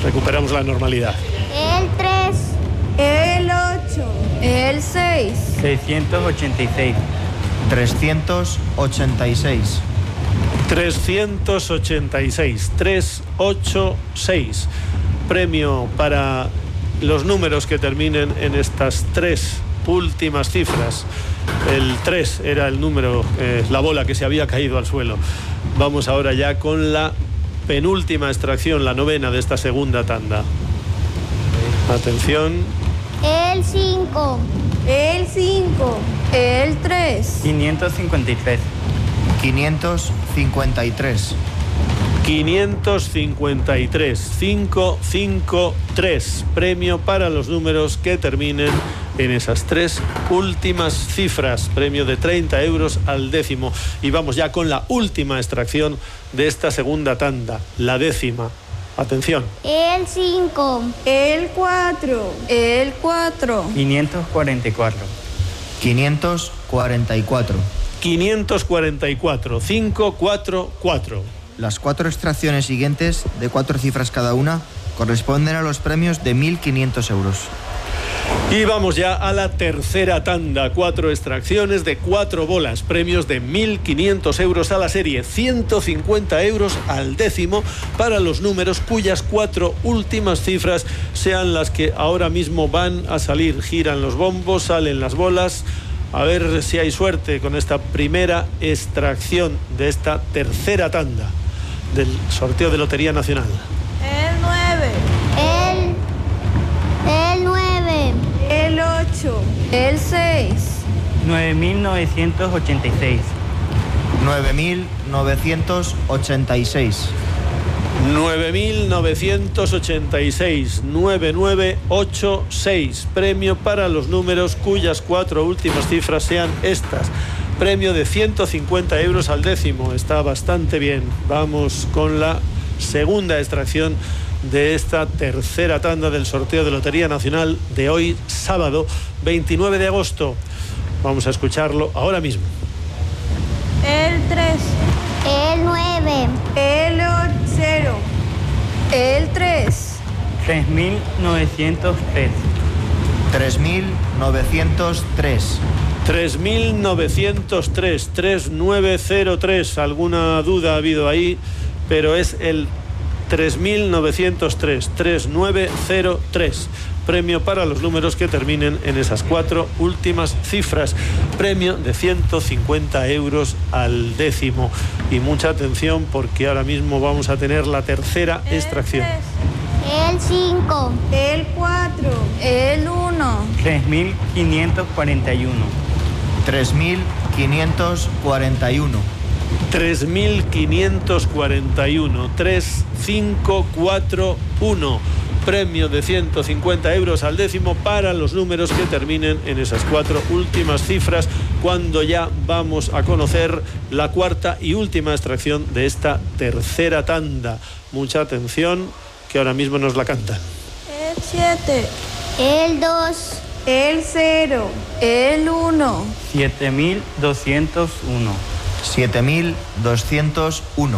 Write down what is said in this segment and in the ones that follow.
Recuperamos la normalidad. El 3. El 8. El 6. 686. 386. 386. 386. Premio para los números que terminen en estas tres últimas cifras. El 3 era el número, la bola que se había caído al suelo. Vamos ahora ya con la penúltima extracción, la novena de esta segunda tanda. Atención. El 5. El 5. El 3. 553. 553. 553. 553. Premio para los números que terminen en esas tres últimas cifras. Premio de 30 euros al décimo. Y vamos ya con la última extracción de esta segunda tanda, la décima. Atención. El 5. El 4. El 4. 544. 544. 544. 544. Las cuatro extracciones siguientes, de 4 cifras cada una, corresponden a los premios de 1.500 euros. Y vamos ya a la tercera tanda. 4 extracciones de 4 bolas. Premios de 1.500 euros a la serie. 150 euros al décimo para los números cuyas 4 últimas cifras sean las que ahora mismo van a salir. Giran los bombos, salen las bolas. A ver si hay suerte con esta primera extracción de esta tercera tanda del sorteo de Lotería Nacional. El 9. El 9. El 8. El 6. 9986. 9.986. 9.986. 9986. Premio para los números cuyas 4 últimas cifras sean estas. Premio de 150 euros al décimo. Está bastante bien. Vamos con la segunda extracción de esta tercera tanda del sorteo de Lotería Nacional de hoy, sábado 29 de agosto. Vamos a escucharlo ahora mismo. El 3. El 9. El 0. El 3. 3903. 3.903. 3.903. 3903. Alguna duda ha habido ahí, pero es el 3.903. 3903. Premio para los números que terminen en esas 4 últimas cifras. Premio de 150 euros al décimo. Y mucha atención porque ahora mismo vamos a tener la tercera extracción. El 5. El 4. El 1. 3541. 3.541. 3.541. 3541. Premio de 150 euros al décimo para los números que terminen en esas 4 últimas cifras, cuando ya vamos a conocer la cuarta y última extracción de esta tercera tanda. Mucha atención, que ahora mismo nos la cantan. El 7. El 2. El 0. El 1. 7201. 7.201.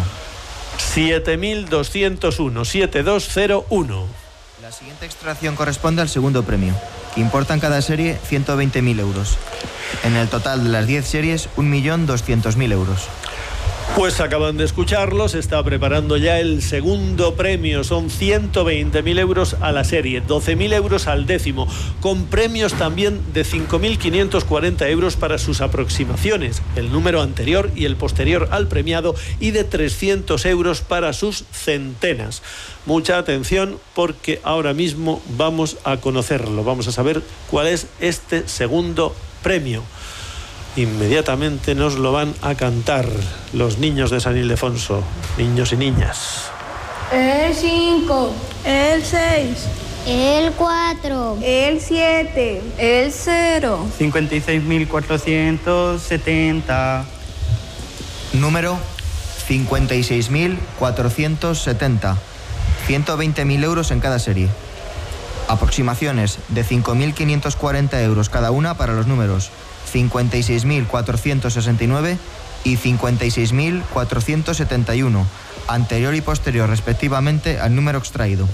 7.201. 7201. La siguiente extracción corresponde al segundo premio, que importa en cada serie 120.000 euros. En el total de las 10 series, 1.200.000 euros. Pues acaban de escucharlo, se está preparando ya el segundo premio. Son 120.000 euros a la serie, 12.000 euros al décimo, con premios también de 5.540 euros para sus aproximaciones, el número anterior y el posterior al premiado, y de 300 euros para sus centenas. Mucha atención porque ahora mismo vamos a conocerlo, vamos a saber cuál es este segundo premio. Inmediatamente nos lo van a cantar los niños de San Ildefonso, niños y niñas. El 5. El 6. El 4. El 7. El 0. 56.470. Número 56.470. 120.000 euros en cada serie. Aproximaciones de 5.540 euros cada una para los números 56.469 y 56.471, anterior y posterior respectivamente al número extraído.